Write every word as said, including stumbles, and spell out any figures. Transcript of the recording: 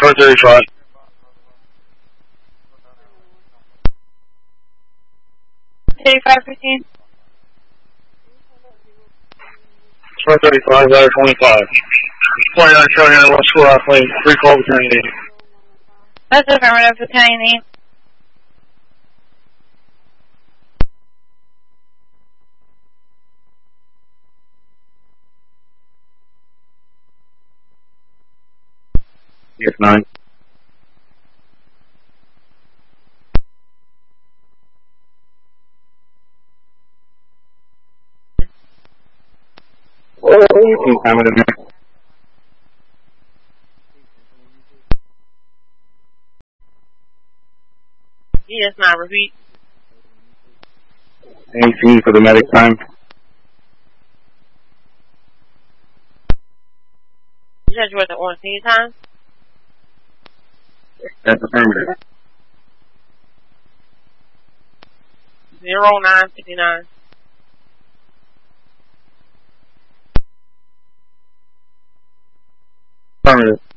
Detroit thirty-five. thirty-five fifteen. Detroit thirty-five, ladder twenty-five. twenty-nine showing on West School Athlete, three call Battalion eight. That's affirmative, Battalion eight. Yes, nine. Oh, you can time it in there. Yes, nine, repeat. eighteen for the medic time. You said you were at the on scene time? That's affirmative. Zero nine fifty nine. Affirmative.